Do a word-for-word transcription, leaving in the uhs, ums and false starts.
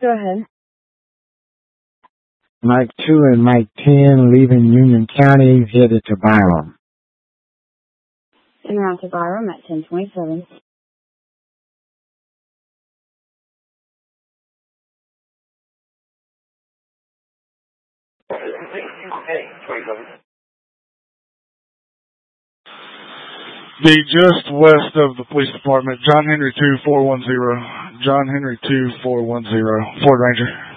Go ahead. Mike two and Mike ten leaving Union County, headed to Byram. En route to Byram at ten twenty-seven. Be just west of the police department, John Henry two four one zero. John Henry two four one zero. Ford Ranger.